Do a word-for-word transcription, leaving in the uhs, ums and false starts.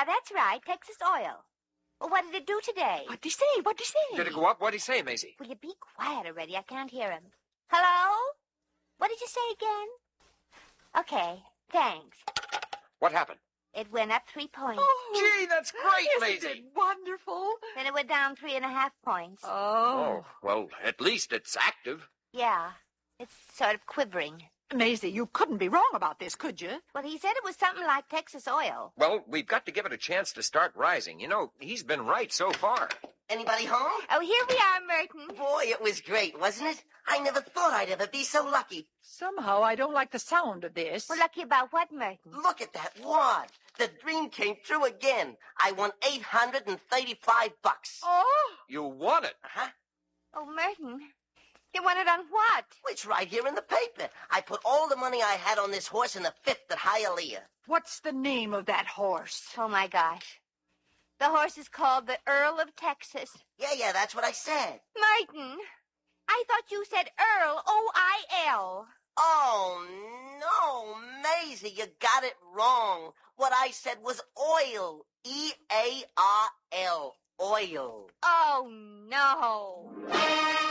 Yeah, that's right. Texas Oil. Well, what did it do today? What'd he say? What'd he say? Did it go up? What'd he say, Maisie? Will you be quiet already? I can't hear him. Hello? What did you say again? Okay, thanks. What happened? It went up three points. Oh, Gee, that's great, isn't Maisie. it wonderful? Then it went down three and a half points. Oh. Oh, well, at least it's active. Yeah, it's sort of quivering. Maisie, you couldn't be wrong about this, could you? Well, he said it was something like Texas Oil. Well, we've got to give it a chance to start rising. You know, he's been right so far. Anybody home? Oh, here we are, Merton. Boy, it was great, wasn't it? I never thought I'd ever be so lucky. Somehow I don't like the sound of this. We're lucky about what, Merton? Look at that wad. The dream came true again. I won eight hundred thirty-five bucks. Oh, You won it. Huh? Oh, Merton, you won it on what? It's right here in the paper. I put all the money I had on this horse in the fifth at Hialeah. what's the name of that horse? Oh, my gosh. The horse is called the Earl of Texas. Yeah, yeah, that's what I said. Merton, I thought you said Earl, O I L. Oh, no, Maisie, you got it wrong. What I said was oil. E A R L. Oil. Oh, no.